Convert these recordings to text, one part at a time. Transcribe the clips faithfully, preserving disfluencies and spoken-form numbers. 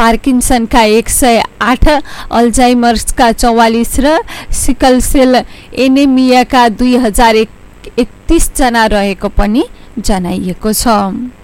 पार्किन्सनका एक सय आठ, अल्जाइमर्सका चौवालिस र सिकल सेल एनेमियाका दुई हजार एकतिस जना रहेको पनि जनाइएको छ।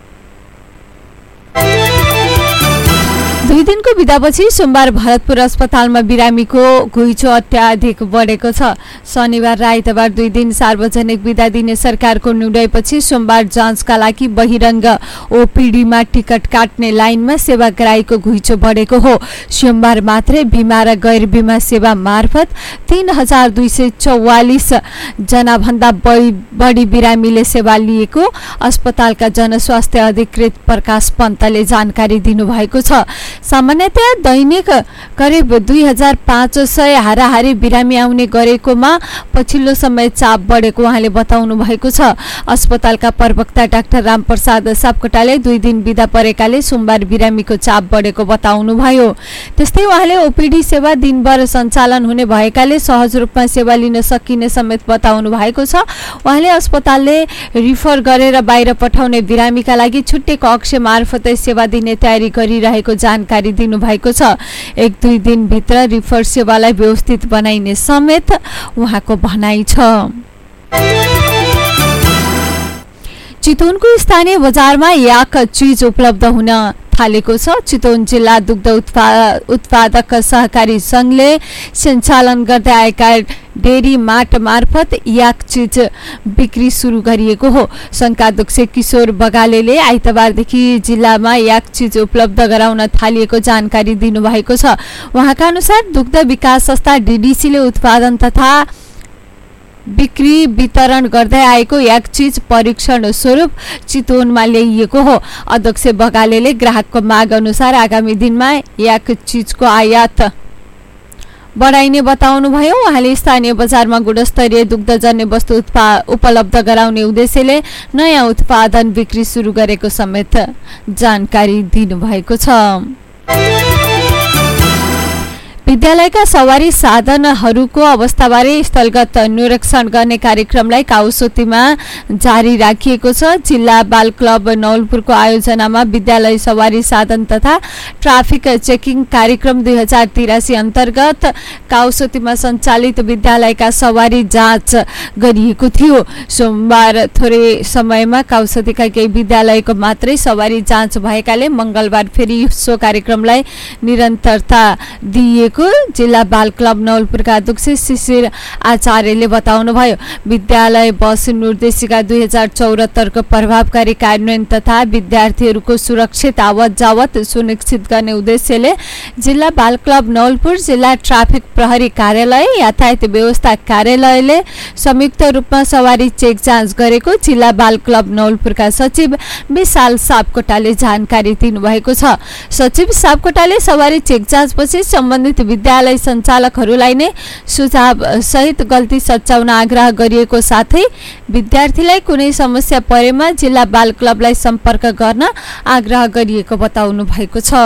दुई दिनको बिदापछि सोमबार भरतपुर अस्पतालमा बिरामीको घुइँचो अत्याधिक बढेको छ। शनिबार र आइतबार दुई दिन सार्वजनिक बिदा दिने सरकारको निर्णयपछि सोमबार जाँचका लागि बहिरङ्ग ओपीडीमा टिकट काट्ने लाइनमा सेवाग्राहीको घुइँचो बढेको हो। सोमबार मात्रै बिमा र गैर बिमा सेवा मार्फत तीन हजार दुई सय चौवालिस जना भन्दा बढी बिरामीले सेवा लिएको अस्पतालका जनस्वास्थ्य अधिकृत प्रकाश पन्तले जानकारी दिनुभएको छ। सामान्यतया दैनिक करिब दुई हजार पाँच सय हाराहारी बिरामी आउने गरेकोमा पछिल्लो समय चाप बढेको उहाँले बताउनु भएको छ। अस्पतालका प्रवक्ता डाक्टर रामप्रसाद सापकोटाले दुई दिन बिदा परेकाले सोमबार बिरामीको चाप बढेको बताउनुभयो। त्यस्तै उहाँले ओपीडी सेवा दिनभर सञ्चालन हुने भएकाले सहज रूपमा सेवा लिन सकिने समेत बताउनु भएको छ। उहाँले अस्पतालले रिफर गरेर बाहिर पठाउने बिरामीका लागि छुट्टै कक्ष मार्फतै सेवा दिने तयारी गरिरहेको जानकारी दिनुभएको छ। एक दुई दिन भित्र रिफर सेवालाई व्यवस्थित बनाइने समेत उहाँको भनाइ छ। चितवनको स्थानीय बजारमा याक चीज उपलब्ध हुन थालेको छ। चितवन जिल्ला दुग्ध उत्पादक सहकारी संघले सञ्चालन गर्दै आएका डेरी मार्ट मार्फत याक चीज बिक्री सुरु गरिएको हो। संघका अध्यक्ष किशोर बगालेले आइतबारदेखि जिल्लामा याक चीज उपलब्ध गराउन थालिएको जानकारी दिनुभएको छ। उहाँका अनुसार दुग्ध विकास संस्था डीडीसीले उत्पादन तथा बिक्री वितरण गर्दै आएको याक चीज परीक्षण स्वरूप चितवनमा ल्याइएको हो। अध्यक्ष बगालेले ग्राहकको माग अनुसार आगामी दिनमा याक चीजको आयात बढाइने बताउनुभयो। उहाँले स्थानीय बजारमा गुणस्तरीय दुग्धजन्य वस्तु उपलब्ध गराउने उद्देश्यले नयाँ उत्पादन बिक्री सुरु गरेको समेत जानकारी दिनुभएको छ। विद्यालयका सवारी साधनहरूको अवस्थाबारे स्थलगत निरीक्षण गर्ने कार्यक्रमलाई काउसोतीमा जारी राखिएको छ। जिल्ला बाल क्लब नौलपुरको आयोजनामा विद्यालय सवारी साधन तथा ट्राफिक चेकिङ कार्यक्रम दुई हजार तिरासी अन्तर्गत काउसोतीमा सञ्चालित विद्यालयका सवारी जाँच गरिएको थियो। सोमबार थोरै समयमा काउसोतीका केही विद्यालयको मात्रै सवारी जाँच भएकाले मंगलबार फेरि सो कार्यक्रमलाई निरन्तरता दिइएको जिल्ला बाल क्लब नौलपुरका अध्यक्ष शिशिर आचार्यले बताउनुभयो। विद्यालय बस निर्देशिका दुई हजार चौहत्तरको प्रभावकारी कार्यान्वयन तथा विद्यार्थीहरूको सुरक्षित आवत जावत सुनिश्चित गर्ने उद्देश्यले जिल्ला बाल क्लब नौलपुर, जिल्ला ट्राफिक प्रहरी कार्यालय, यातायात व्यवस्था कार्यालयले संयुक्त रूपमा सवारी चेक जाँच गरेको जिल्ला बाल क्लब नौलपुरका सचिव विशाल सापकोटाले जानकारी दिनुभएको छ। सचिव सापकोटाले सवारी चेक जाँचपछि सम्बन्धित विद्यालय सञ्चालकहरूलाई नै सुझाव सहित गल्ती सच्याउन आग्रह गरिएको साथै विद्यार्थीलाई कुनै समस्या परेमा जिल्ला बाल क्लबलाई सम्पर्क गर्न आग्रह गरिएको बताउनु भएको छ।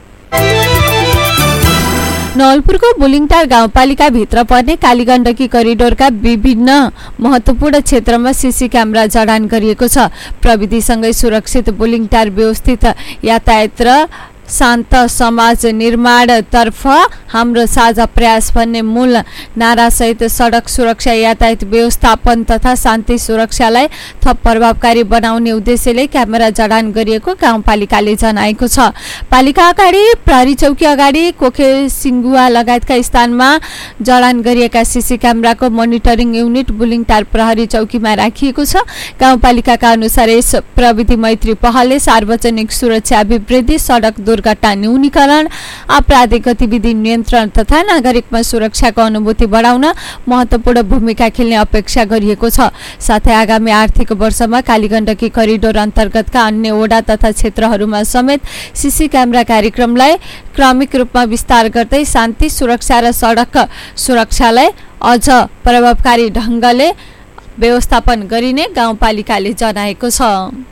नवलपुरको बुलिङटार गाउँपालिका भित्र पर्ने कालीगण्डकी करिडोरका विभिन्न महत्वपूर्ण क्षेत्रमा सीसी क्यामेरा जडान गरिएको छ। प्रविधिसँगै सुरक्षित बुलिङटार व्यवस्थित यातायात र शान्त समाज निर्माणतर्फ हाम्रो साझा प्रयास भन्ने मूल नारासहित सडक सुरक्षा, यातायात व्यवस्थापन तथा शान्ति सुरक्षालाई थप प्रभावकारी बनाउने उद्देश्यले क्यामेरा जडान गरिएको गाउँपालिकाले जनाएको छ। पालिका अगाडि, प्रहरी चौकी अगाडि, कोखे सिङ्गुवा लगायतका स्थानमा जडान गरिएका सीसी क्यामेराको मोनिटरिङ युनिट बुलिङटार प्रहरी चौकीमा राखिएको छ। गाउँपालिकाका अनुसार यस प्रविधि मैत्री पहलले सार्वजनिक सुरक्षा अभिवृद्धि, सडक दुर्घटना न्यूनीकरण, आपराधिक गतिविधि नियन्त्रण तथा नागरिकमा सुरक्षाको अनुभूति बढाउन महत्वपूर्ण भूमिका खेल्ने अपेक्षा गरिएको छ। साथै आगामी आर्थिक वर्षमा कालीगण्डकी करिडोर अन्तर्गतका अन्य वडा तथा क्षेत्रहरूमा समेत सीसी क्यामेरा कार्यक्रमलाई क्रमिक रूपमा विस्तार गर्दै शान्ति सुरक्षा र सडक सुरक्षालाई अझ प्रभावकारी ढङ्गले व्यवस्थापन गरिने गाउँपालिकाले जनाएको छ।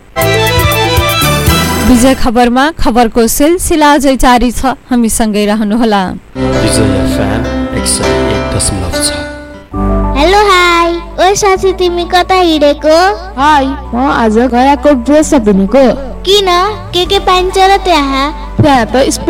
विजय खबरमा खबरको सिलसिला अझै जारी छ, हामी सँगै रहनुहोला। हेलो हाई, ओ साथी तिमी कता हिँडेको? हाई, म आज गयाको ड्रेस किनेको। किन? के के पाइन्छ र त्यहाँ? त्यहाँ त